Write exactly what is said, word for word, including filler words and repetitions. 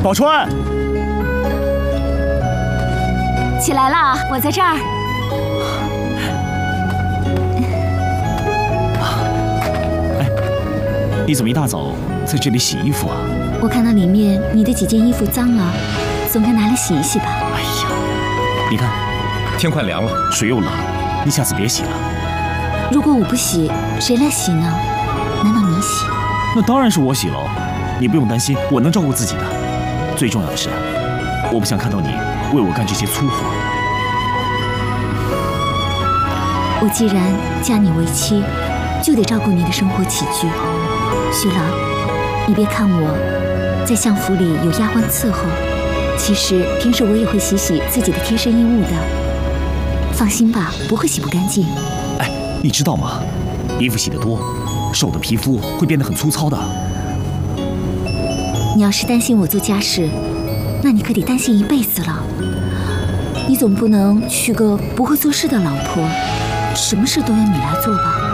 宝钏， 起来了，我在这儿。 哎，你怎么一大早在这里洗衣服啊？ 我看到里面你的几件衣服脏了，总该拿来洗一洗吧。 哎呀，你看， 天快凉了， 水又冷，你下次别洗了。 如果我不洗，谁来洗呢？难道你洗？ 那当然是我洗喽，你不用担心，我能照顾自己的。最重要的是，我不想看到你为我干这些粗活。 我既然嫁你为妻，就得照顾你的生活起居。徐郎，你别看我在相府里有丫鬟伺候，其实平时我也会洗洗自己的贴身衣物的。放心吧，不会洗不干净。 哎，你知道吗？衣服洗得多，手的皮肤会变得很粗糙的。 你要是担心我做家事，那你可得担心一辈子了。你总不能娶个不会做事的老婆，什么事都要你来做吧？